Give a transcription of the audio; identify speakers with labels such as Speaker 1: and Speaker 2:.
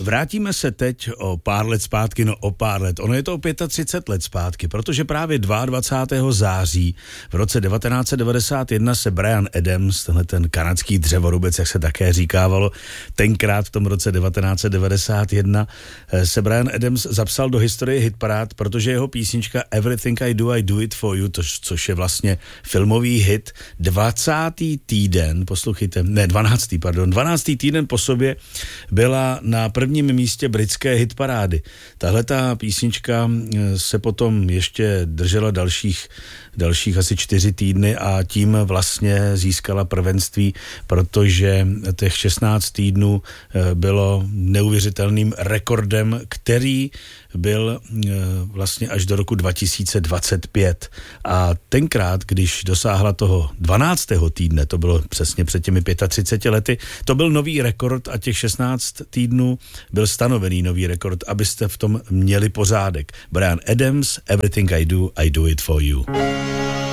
Speaker 1: vrátíme se teď o pár let zpátky, o pár let. Ono je to o 35 let zpátky, protože právě 22. září v roce 1991 se Bryan Adams, tenhle ten kanadský dřevorubec, jak se také říkávalo, tenkrát v tom roce 1991 se Bryan Adams zapsal do historie hitparád, protože jeho písnička Everything I Do It For You, což je vlastně filmový hit, 12. týden po sobě byla na prvním místě britské hitparády. Tahle ta písnička se potom ještě držela dalších asi 4 týdny a tím vlastně získala prvenství, protože těch 16 týdnů bylo neuvěřitelným rekordem, který byl vlastně až do roku 2025. A tenkrát, když dosáhla toho 12. týdne, to bylo přesně před těmi 35 lety, to byl nový rekord a těch 16 týdnů byl stanovený nový rekord, abyste v tom měli pořádek. Bryan Adams, Everything I Do It For You.